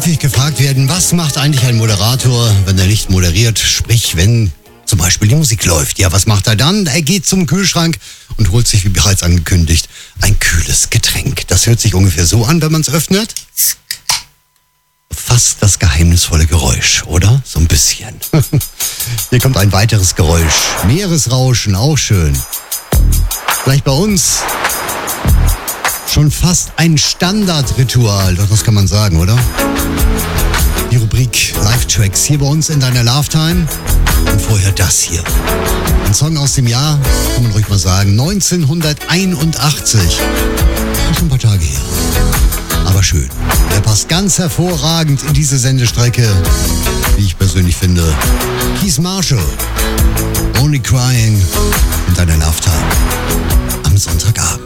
häufig gefragt werden, was macht eigentlich ein Moderator, wenn er nicht moderiert? Sprich, wenn zum Beispiel die Musik läuft. Ja, was macht er dann? Er geht zum Kühlschrank und holt sich, wie bereits angekündigt, ein kühles Getränk. Das hört sich ungefähr so an, wenn man es öffnet. Fast das geheimnisvolle Geräusch, oder? So ein bisschen. Hier kommt ein weiteres Geräusch. Meeresrauschen, auch schön. Vielleicht bei uns schon fast ein Standardritual, doch das kann man sagen, oder? Die Rubrik Live-Tracks hier bei uns in deiner Love-Time. Und vorher das hier. Ein Song aus dem Jahr, kann man ruhig mal sagen, 1981. Das ist schon ein paar Tage her. Aber schön. Der passt ganz hervorragend in diese Sendestrecke, wie ich persönlich finde. Keith Marshall, Only Crying in deiner Love-Time am Sonntagabend.